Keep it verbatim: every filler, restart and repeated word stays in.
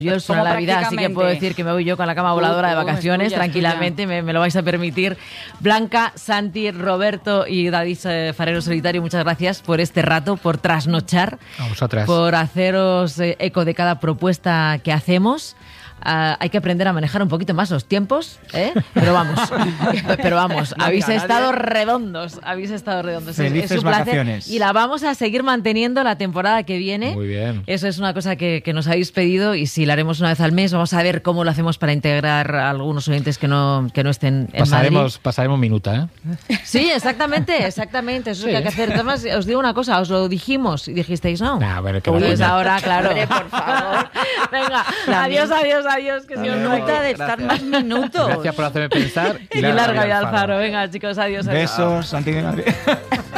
Yo es una Navidad, así que puedo decir que me voy yo con la cama voladora de vacaciones, tranquilamente, me, me lo vais a permitir. Blanca, Santi, Roberto y David eh, Farero Solitario, muchas gracias por este rato, por trasnochar, a vosotras, por haceros eh, eco de cada propuesta que hacemos. Uh, hay que aprender a manejar un poquito más los tiempos, ¿eh? Pero vamos, pero vamos, no, habéis mira, estado nadie... redondos, habéis estado redondos. Felices es un placer vacaciones. Y la vamos a seguir manteniendo la temporada que viene. Muy bien. Eso es una cosa que, que nos habéis pedido y si la haremos una vez al mes, vamos a ver cómo lo hacemos para integrar a algunos oyentes que no, que no estén en pasaremos, Madrid. Pasaremos minuta, ¿eh? Sí, exactamente, exactamente. Eso sí. Es lo que hay que hacer. Además, os digo una cosa, os lo dijimos y dijisteis no. Nah, bueno, pues ahora, claro. Hombre, por favor. Venga, adiós, adiós, adiós. Que Dios, no de estar más minutos. Gracias por hacerme pensar. Y, y larga vida al Faro. Venga, chicos, adiós. Besos, Santi de Madrid.